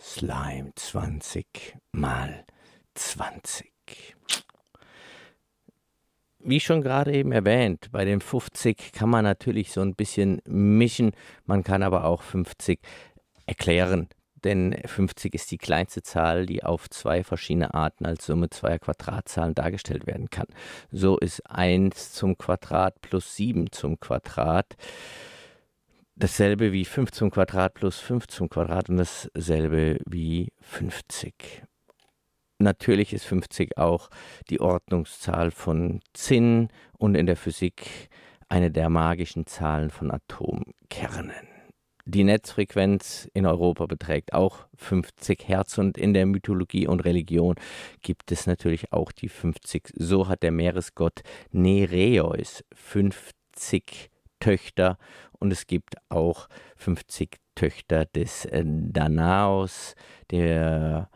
Slime 20 mal 20. Wie schon gerade eben erwähnt, bei den 50 kann man natürlich so ein bisschen mischen, man kann aber auch 50 erklären, denn 50 ist die kleinste Zahl, die auf zwei verschiedene Arten als Summe zweier Quadratzahlen dargestellt werden kann. So ist 1 zum Quadrat plus 7 zum Quadrat dasselbe wie 5 zum Quadrat plus 5 zum Quadrat und dasselbe wie 50. Natürlich ist 50 auch die Ordnungszahl von Zinn und in der Physik eine der magischen Zahlen von Atomkernen. Die Netzfrequenz in Europa beträgt auch 50 Hertz und in der Mythologie und Religion gibt es natürlich auch die 50. So hat der Meeresgott Nereus 50 Töchter und es gibt auch 50 Töchter des Danaos, der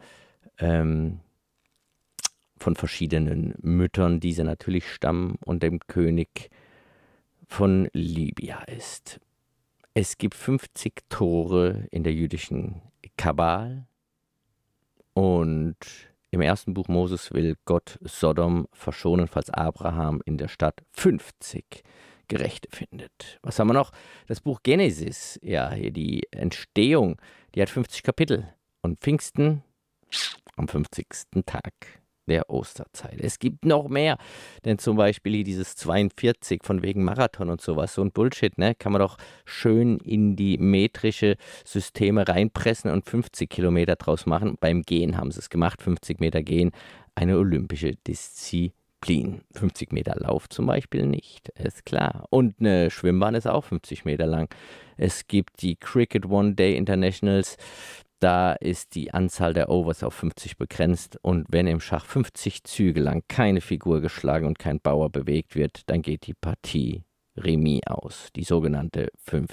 von verschiedenen Müttern, diese natürlich stammen und dem König von Libya ist. Es gibt 50 Tore in der jüdischen Kabal und im ersten Buch Moses will Gott Sodom verschonen, falls Abraham in der Stadt 50 Gerechte findet. Was haben wir noch? Das Buch Genesis, ja, hier die Entstehung, die hat 50 Kapitel und Pfingsten am 50. Tag der Osterzeit. Es gibt noch mehr, denn zum Beispiel hier dieses 42 von wegen Marathon und sowas, so ein Bullshit, ne? Kann man doch schön in die metrische Systeme reinpressen und 50 Kilometer draus machen. Beim Gehen haben sie es gemacht, 50 Meter Gehen, eine olympische Disziplin. 50 Meter Lauf zum Beispiel nicht, ist klar. Und eine Schwimmbahn ist auch 50 Meter lang. Es gibt die Cricket One Day Internationals. Da ist die Anzahl der Overs auf 50 begrenzt und wenn im Schach 50 Züge lang keine Figur geschlagen und kein Bauer bewegt wird, dann geht die Partie Remis aus. Die sogenannte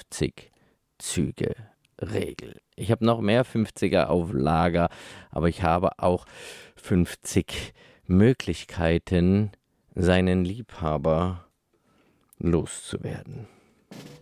50-Züge-Regel. Ich habe noch mehr 50er auf Lager, aber ich habe auch 50 Möglichkeiten, seinen Liebhaber loszuwerden.